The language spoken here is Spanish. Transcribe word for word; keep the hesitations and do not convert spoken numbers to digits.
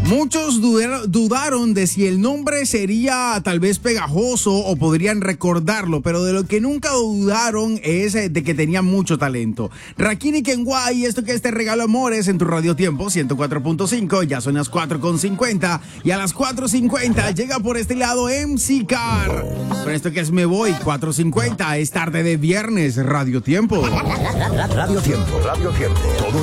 Muchos dudar- dudaron de si el nombre sería tal vez pegajoso o podrían recordarlo, pero de lo que nunca dudaron es eh, de que tenía mucho talento. Rakini Kenway, esto que es Te Regalo Amores en tu Radio Tiempo ciento cuatro punto cinco, ya son las cuatro con cincuenta y a las cuatro cincuenta llega por este lado M C Car. Con esto que es Me Voy, cuatro cincuenta, es tarde de viernes, Radio Tiempo. Radio Tiempo, Radio Tiempo, todo